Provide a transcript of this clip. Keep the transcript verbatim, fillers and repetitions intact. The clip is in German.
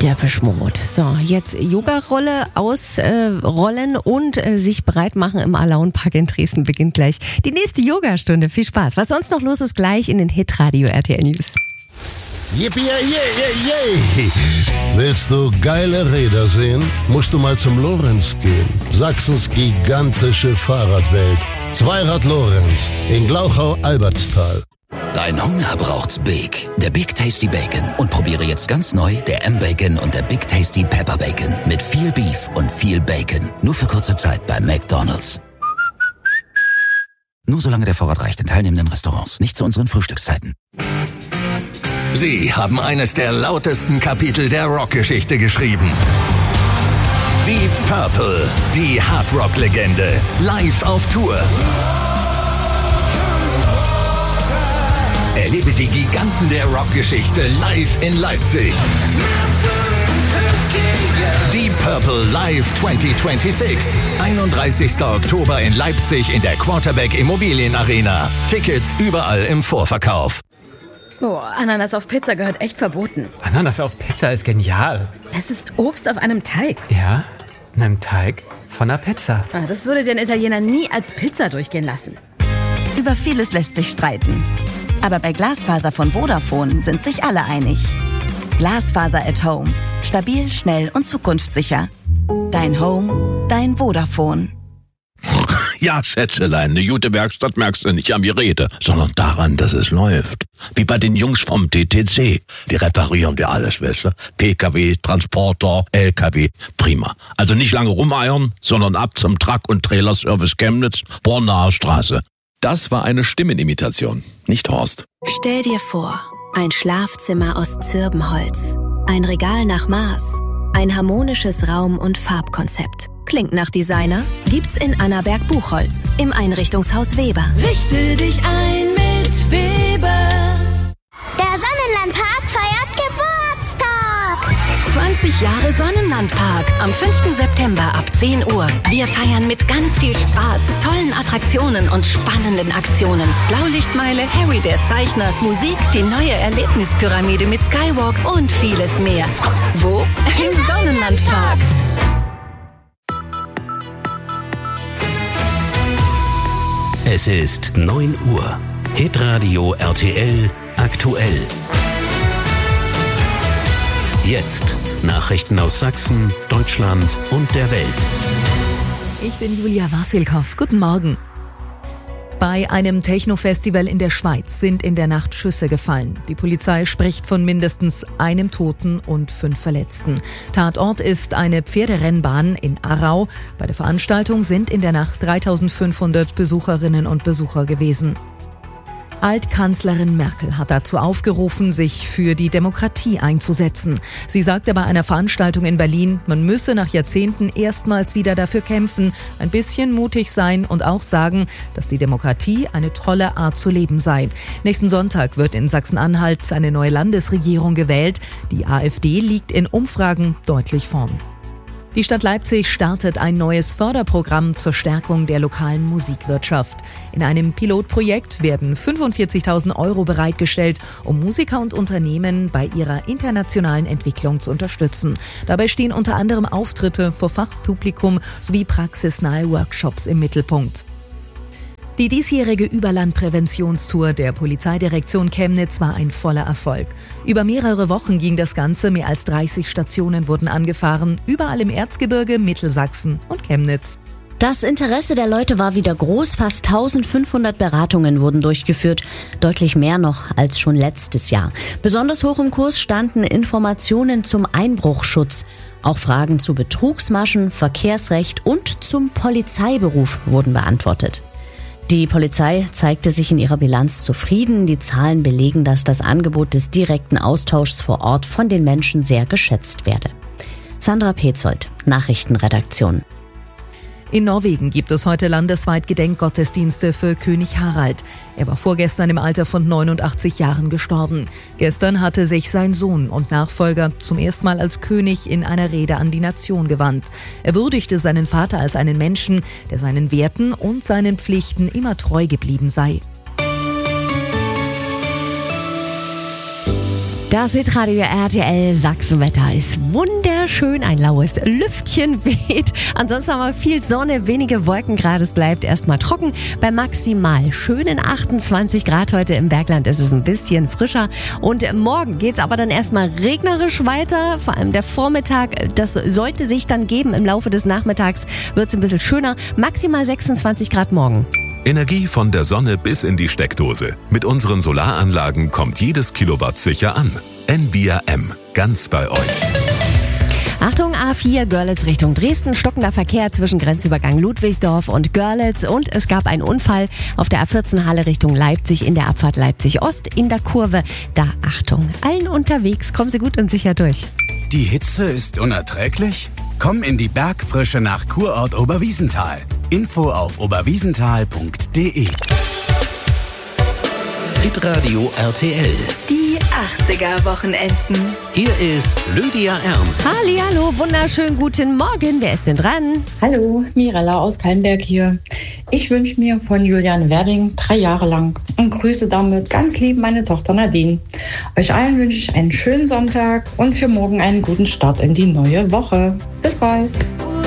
Depeche Mode. So, jetzt Yoga-Rolle ausrollen äh, und äh, sich bereit machen im Alaun-Park in Dresden beginnt gleich die nächste Yogastunde. Viel Spaß. Was sonst noch los ist, gleich in den Hitradio R T L News. Yippie, yeah, yeah, yeah. Willst du geile Räder sehen? Musst du mal zum Lorenz gehen. Sachsens gigantische Fahrradwelt. Zweirad Lorenz in Glauchau-Albertstal. Dein Hunger braucht's Big. Der Big Tasty Bacon. Und probiere jetzt ganz neu der M-Bacon und der Big Tasty Pepper Bacon. Mit viel Beef und viel Bacon. Nur für kurze Zeit bei McDonald's. Nur solange der Vorrat reicht in teilnehmenden Restaurants. Nicht zu unseren Frühstückszeiten. Sie haben eines der lautesten Kapitel der Rockgeschichte geschrieben. Deep Purple, die Hardrock-Legende, live auf Tour. Erlebe die Giganten der Rockgeschichte live in Leipzig. Deep Purple Live zwanzig sechsundzwanzig. einunddreißigster Oktober in Leipzig in der Quarterback Immobilien Arena. Tickets überall im Vorverkauf. Oh, Ananas auf Pizza gehört echt verboten. Ananas auf Pizza ist genial. Es ist Obst auf einem Teig. Ja, einem Teig von einer Pizza. Ah, das würde den Italiener nie als Pizza durchgehen lassen. Über vieles lässt sich streiten. Aber bei Glasfaser von Vodafone sind sich alle einig. Glasfaser at Home. Stabil, schnell und zukunftssicher. Dein Home, dein Vodafone. Ja, Schätzelein, eine gute Werkstatt merkst du nicht am Gerede, sondern daran, dass es läuft. Wie bei den Jungs vom T T C. Die reparieren dir alles, weißt du? P K W, Transporter, L K W. Prima. Also nicht lange rumeiern, sondern ab zum Truck- und Trailerservice Chemnitz, Bornaer Straße. Das war eine Stimmenimitation, nicht Horst. Stell dir vor, ein Schlafzimmer aus Zirbenholz, ein Regal nach Maß, ein harmonisches Raum- und Farbkonzept. Klingt nach Designer? Gibt's in Annaberg Buchholz im Einrichtungshaus Weber. Richte dich ein mit Weber. Der Sonnenlandpark feiert Geburtstag. zwanzig Jahre Sonnenlandpark am fünften September ab zehn Uhr. Wir feiern mit ganz viel Spaß, tollen Attraktionen und spannenden Aktionen. Blaulichtmeile, Harry der Zeichner, Musik, die neue Erlebnispyramide mit Skywalk und vieles mehr. Wo? Im Sonnenlandpark. Es ist neun Uhr. Hitradio R T L aktuell. Jetzt Nachrichten aus Sachsen, Deutschland und der Welt. Ich bin Julia Wassilkow. Guten Morgen. Bei einem Techno-Festival in der Schweiz sind in der Nacht Schüsse gefallen. Die Polizei spricht von mindestens einem Toten und fünf Verletzten. Tatort ist eine Pferderennbahn in Aarau. Bei der Veranstaltung sind in der Nacht dreitausendfünfhundert Besucherinnen und Besucher gewesen. Altkanzlerin Merkel hat dazu aufgerufen, sich für die Demokratie einzusetzen. Sie sagte bei einer Veranstaltung in Berlin, man müsse nach Jahrzehnten erstmals wieder dafür kämpfen, ein bisschen mutig sein und auch sagen, dass die Demokratie eine tolle Art zu leben sei. Nächsten Sonntag wird in Sachsen-Anhalt eine neue Landesregierung gewählt. Die AfD liegt in Umfragen deutlich vorn. Die Stadt Leipzig startet ein neues Förderprogramm zur Stärkung der lokalen Musikwirtschaft. In einem Pilotprojekt werden fünfundvierzigtausend Euro bereitgestellt, um Musiker und Unternehmen bei ihrer internationalen Entwicklung zu unterstützen. Dabei stehen unter anderem Auftritte vor Fachpublikum sowie praxisnahe Workshops im Mittelpunkt. Die diesjährige Überlandpräventionstour der Polizeidirektion Chemnitz war ein voller Erfolg. Über mehrere Wochen ging das Ganze, mehr als dreißig Stationen wurden angefahren, überall im Erzgebirge, Mittelsachsen und Chemnitz. Das Interesse der Leute war wieder groß. Fast eintausendfünfhundert Beratungen wurden durchgeführt. Deutlich mehr noch als schon letztes Jahr. Besonders hoch im Kurs standen Informationen zum Einbruchschutz. Auch Fragen zu Betrugsmaschen, Verkehrsrecht und zum Polizeiberuf wurden beantwortet. Die Polizei zeigte sich in ihrer Bilanz zufrieden. Die Zahlen belegen, dass das Angebot des direkten Austauschs vor Ort von den Menschen sehr geschätzt werde. Sandra Petzold, Nachrichtenredaktion. In Norwegen gibt es heute landesweit Gedenkgottesdienste für König Harald. Er war vorgestern im Alter von neunundachtzig Jahren gestorben. Gestern hatte sich sein Sohn und Nachfolger zum ersten Mal als König in einer Rede an die Nation gewandt. Er würdigte seinen Vater als einen Menschen, der seinen Werten und seinen Pflichten immer treu geblieben sei. Das Hitradio R T L Sachsenwetter ist wunderschön. Ein laues Lüftchen weht. Ansonsten haben wir viel Sonne, wenige Wolken gerade. Es bleibt erstmal trocken. Bei maximal schönen achtundzwanzig Grad heute im Bergland ist es ein bisschen frischer. Und morgen geht's aber dann erstmal regnerisch weiter. Vor allem der Vormittag, das sollte sich dann geben. Im Laufe des Nachmittags wird's ein bisschen schöner. Maximal sechsundzwanzig Grad morgen. Energie von der Sonne bis in die Steckdose. Mit unseren Solaranlagen kommt jedes Kilowatt sicher an. N V R M, ganz bei euch. Achtung, A vier Görlitz Richtung Dresden, stockender Verkehr zwischen Grenzübergang Ludwigsdorf und Görlitz und es gab einen Unfall auf der A vierzehn Halle Richtung Leipzig in der Abfahrt Leipzig Ost in der Kurve. Da Achtung, allen unterwegs, kommen Sie gut und sicher durch. Die Hitze ist unerträglich? Komm in die Bergfrische nach Kurort Oberwiesenthal. Info auf oberwiesenthal punkt de. Hitradio R T L. Die achtziger-Wochenenden. Hier ist Lydia Ernst. Hallihallo, wunderschönen guten Morgen. Wer ist denn dran? Hallo, Mirella aus Kallenberg hier. Ich wünsche mir von Julian Werding drei Jahre lang und grüße damit ganz lieb meine Tochter Nadine. Euch allen wünsche ich einen schönen Sonntag und für morgen einen guten Start in die neue Woche. Bis bald.